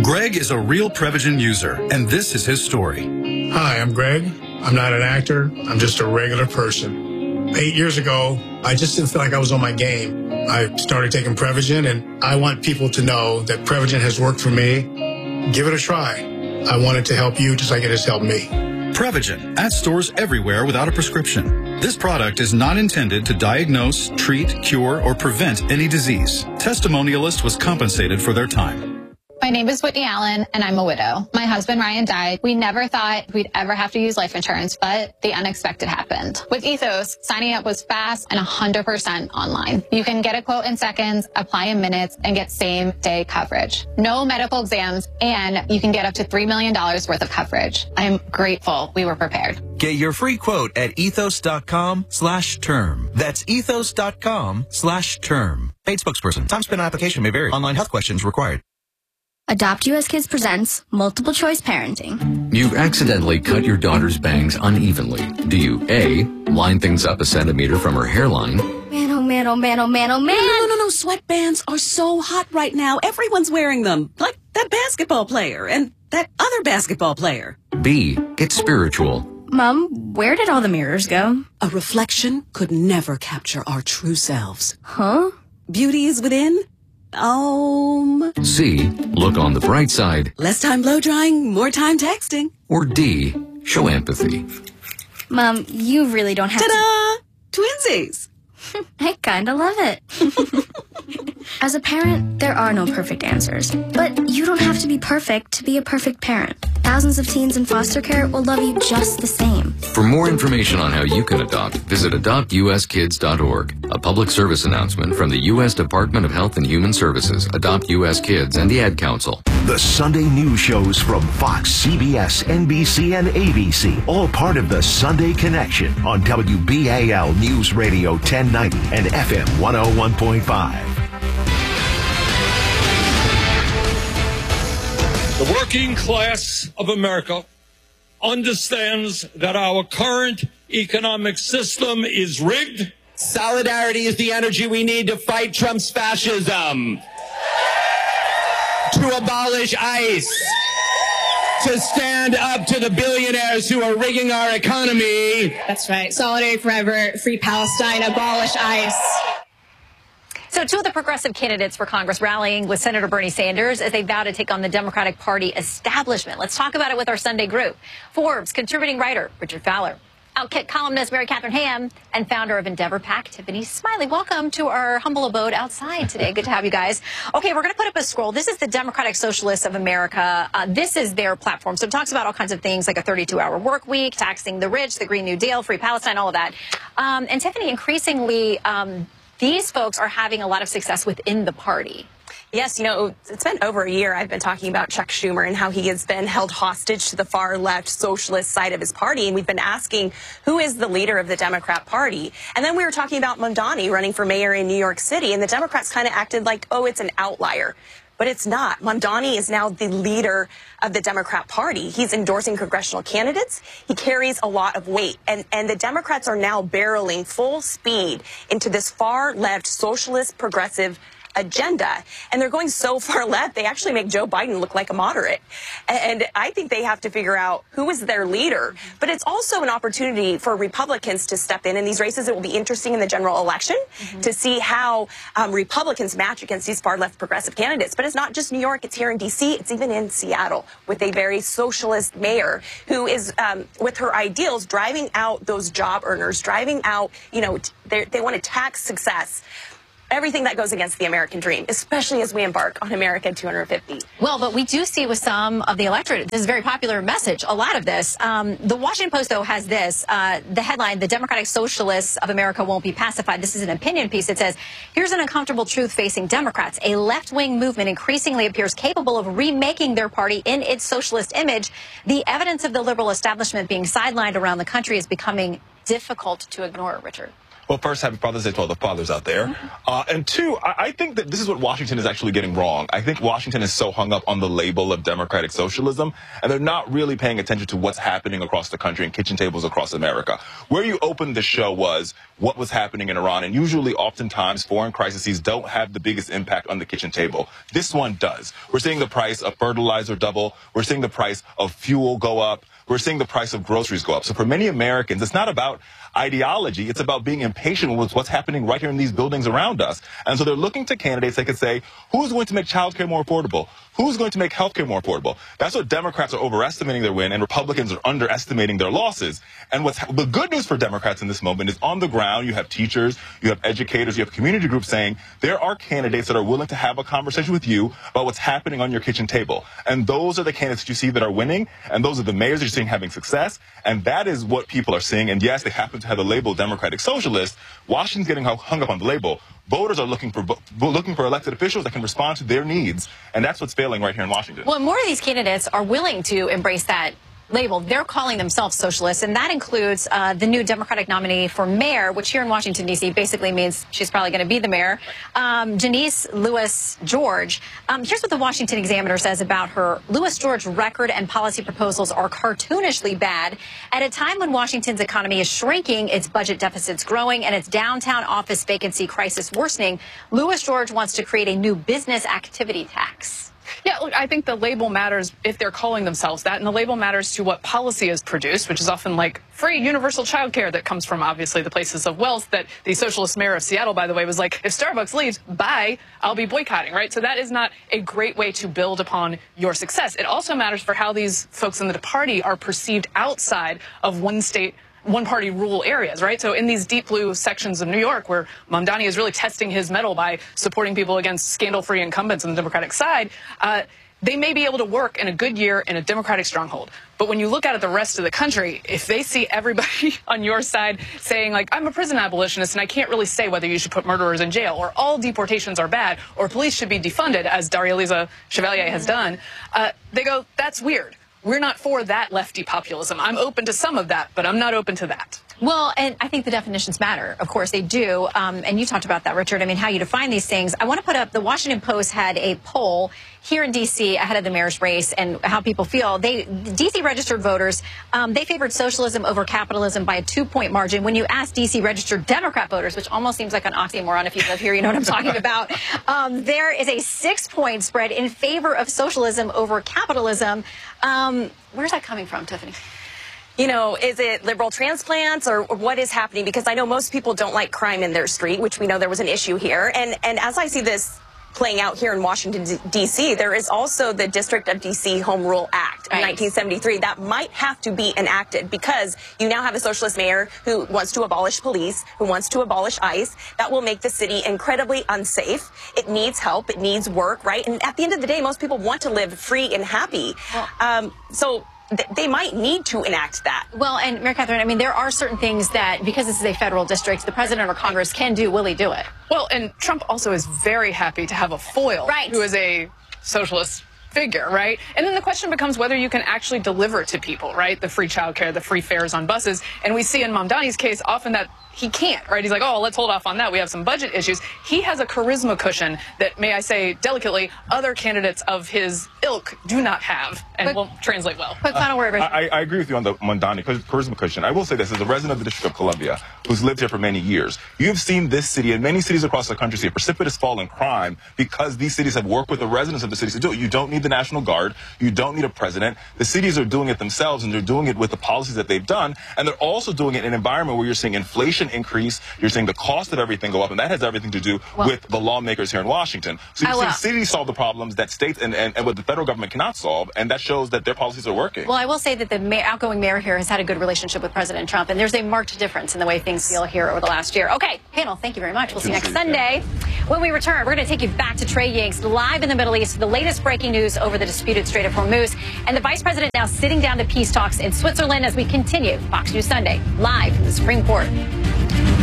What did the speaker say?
Greg is a real Prevagen user, and this is his story. Hi, I'm Greg. I'm not an actor. I'm just a regular person. 8 years ago, I just didn't feel like I was on my game. I started taking Prevagen, and I want people to know that Prevagen has worked for me. Give it a try. I want it to help you just like it has helped me. Prevagen, at stores everywhere without a prescription. This product is not intended to diagnose, treat, cure, or prevent any disease. Testimonialist was compensated for their time. My name is Whitney Allen, and I'm a widow. My husband, Ryan, died. We never thought we'd ever have to use life insurance, but the unexpected happened. With Ethos, signing up was fast and 100% online. You can get a quote in seconds, apply in minutes, and get same-day coverage. No medical exams, and you can get up to $3 million worth of coverage. I am grateful we were prepared. Get your free quote at ethos.com/term. That's ethos.com/term. Paid spokesperson. Time spent on application may vary. Online health questions required. Adopt US Kids presents Multiple Choice Parenting. You've accidentally cut your daughter's bangs unevenly. Do you A, line things up a centimeter from her hairline? Man, oh man, oh man, oh man, oh man. No. Sweatbands are so hot right now. Everyone's wearing them. Like that basketball player and that other basketball player. B, get spiritual. Mom, where did all the mirrors go? A reflection could never capture our true selves. Huh? Beauty is within. C, look on the bright side. Less time blow drying, more time texting. Or D, show empathy. Mom, you really don't have Ta-da! Twinsies. I kinda love it. As a parent, there are no perfect answers. But you don't have to be perfect to be a perfect parent. Thousands of teens in foster care will love you just the same. For more information on how you can adopt, visit adoptuskids.org. A public service announcement from the U.S. Department of Health and Human Services, Adopt U.S. Kids, and the Ad Council. The Sunday news shows from Fox, CBS, NBC, and ABC, all part of the Sunday Connection on WBAL News Radio 1090 and FM 101.5. The working class of America understands that our current economic system is rigged. Solidarity is the energy we need to fight Trump's fascism, to abolish ICE, to stand up to the billionaires who are rigging our economy. That's right. Solidarity forever, free Palestine, abolish ICE. So two of the progressive candidates for Congress rallying with Senator Bernie Sanders as they vow to take on the Democratic Party establishment. Let's talk about it with our Sunday group. Forbes contributing writer Richard Fowler, Outkick columnist Mary Catherine Ham, and founder of Endeavor PAC, Tiffany Smiley. Welcome to our humble abode outside today. Good to have you guys. Okay, we're going to put up a scroll. This is the Democratic Socialists of America. This is their platform. So it talks about all kinds of things like a 32-hour work week, taxing the rich, the Green New Deal, free Palestine, all of that. And Tiffany, increasingly, these folks are having a lot of success within the party. Yes, you know, it's been over a year I've been talking about Chuck Schumer and how he has been held hostage to the far left socialist side of his party. And we've been asking, who is the leader of the Democrat Party? And then we were talking about Mamdani running for mayor in New York City. And the Democrats kind of acted like, oh, it's an outlier. But it's not. Mamdani is now the leader of the Democrat Party. He's endorsing congressional candidates. He carries a lot of weight. And the Democrats are now barreling full speed into this far left socialist progressive agenda. And they're going so far left, they actually make Joe Biden look like a moderate. And I think they have to figure out who is their leader. But it's also an opportunity for Republicans to step in these races. It will be interesting in the general election to see how Republicans match against these far left progressive candidates. But it's not just New York, it's here in D.C., it's even in Seattle with a very socialist mayor who is, with her ideals, driving out those job earners, driving out, you know, they want to tax success. Everything that goes against the American dream, especially as we embark on America 250. Well, but we do see with some of the electorate, this is a very popular message, a lot of this. The Washington Post, though, has this, the headline, "The Democratic Socialists of America Won't Be Pacified." This is an opinion piece. It says, here's an uncomfortable truth facing Democrats. A left-wing movement increasingly appears capable of remaking their party in its socialist image. The evidence of the liberal establishment being sidelined around the country is becoming difficult to ignore, Richard. Well, first, happy Father's Day to all the fathers out there. And two, I think that this is what Washington is actually getting wrong. I think Washington is so hung up on the label of democratic socialism, and they're not really paying attention to what's happening across the country and kitchen tables across America. Where you opened the show was what was happening in Iran, and usually, oftentimes, foreign crises don't have the biggest impact on the kitchen table. This one does. We're seeing the price of fertilizer double. We're seeing the price of fuel go up. We're seeing the price of groceries go up. So for many Americans, it's not about ideology. It's about being impatient with what's happening right here in these buildings around us. And so they're looking to candidates that could say, who's going to make childcare more affordable? Who's going to make healthcare more affordable? That's what Democrats are overestimating their win, and Republicans are underestimating their losses. And the good news for Democrats in this moment is on the ground, you have teachers, you have educators, you have community groups saying there are candidates that are willing to have a conversation with you about what's happening on your kitchen table. And those are the candidates that you see that are winning, and those are the mayors that you're seeing having success. And that is what people are seeing. And yes, they happen to have the label Democratic Socialist. Washington's getting hung up on the label. Voters are looking for elected officials that can respond to their needs, and that's what's failing right here in Washington. Well, more of these candidates are willing to embrace that label. They're calling themselves socialists, and that includes the new Democratic nominee for mayor, which here in Washington, D.C. basically means she's probably going to be the mayor, Janice Lewis-George. Here's what the Washington Examiner says about her. Lewis-George's record and policy proposals are cartoonishly bad. At a time when Washington's economy is shrinking, its budget deficits growing, and its downtown office vacancy crisis worsening, Lewis-George wants to create a new business activity tax. Yeah, look, I think the label matters if they're calling themselves that, and the label matters to what policy is produced, which is often like free universal childcare that comes from, obviously, the places of wealth that the socialist mayor of Seattle, by the way, was like, if Starbucks leaves, bye, I'll be boycotting, right? So that is not a great way to build upon your success. It also matters for how these folks in the party are perceived outside of one-party rule areas, right? So in these deep blue sections of New York where Mamdani is really testing his mettle by supporting people against scandal-free incumbents on the Democratic side, they may be able to work in a good year in a Democratic stronghold. But when you look out at the rest of the country, if they see everybody on your side saying, like, I'm a prison abolitionist and I can't really say whether you should put murderers in jail, or all deportations are bad, or police should be defunded, as Daria-Liza Chevalier has done, they go, that's weird. We're not for that lefty populism. I'm open to some of that, but I'm not open to that. Well, and I think the definitions matter. Of course, they do. And you talked about that, Richard. I mean, how you define these things. I want to put up, the Washington Post had a poll here in D.C. ahead of the mayor's race and how people feel. D.C. registered voters, they favored socialism over capitalism by a 2-point margin. When you ask D.C. registered Democrat voters, which almost seems like an oxymoron if you live here, you know what I'm talking about, there is a 6-point spread in favor of socialism over capitalism. Where's that coming from, Tiffany? You know, is it liberal transplants or what is happening? Because I know most people don't like crime in their street, which we know there was an issue here. And as I see this playing out here in Washington, D.C., there is also the District of D.C. Home Rule Act of 1973 that might have to be enacted because you now have a socialist mayor who wants to abolish police, who wants to abolish ICE. That will make the city incredibly unsafe. It needs help. It needs work, right? And at the end of the day, most people want to live free and happy. So they might need to enact that. Well, and Mary Catherine, I mean, there are certain things that, because this is a federal district, the president or Congress can do. Will he do it? Well, and Trump also is very happy to have a foil who is a socialist figure, right? And then the question becomes whether you can actually deliver to people, right? The free childcare, the free fares on buses. And we see in Mamdani's case often that he can't, right? He's like, oh, let's hold off on that. We have some budget issues. He has a charisma cushion that, may I say delicately, other candidates of his ilk do not have and won't translate well. Quick final word, Richard. I agree with you on the Mamdani charisma cushion. I will say this, as a resident of the District of Columbia, who's lived here for many years, you've seen this city and many cities across the country see a precipitous fall in crime because these cities have worked with the residents of the cities to do it. You don't need the National Guard. You don't need a president. The cities are doing it themselves, and they're doing it with the policies that they've done. And they're also doing it in an environment where you're seeing inflation increase, you're seeing the cost of everything go up, and that has everything to do with the lawmakers here in Washington. So you've seen cities solve the problems that states and what the federal government cannot solve, and that shows that their policies are working. Well, I will say that the outgoing mayor here has had a good relationship with President Trump, and there's a marked difference in the way things feel here over the last year. Okay, panel, thank you very much. We'll see you next Sunday. When we return, we're going to take you back to Trey Yingst, live in the Middle East, for the latest breaking news over the disputed Strait of Hormuz, and the vice president now sitting down to peace talks in Switzerland as we continue Fox News Sunday, live from the Supreme Court.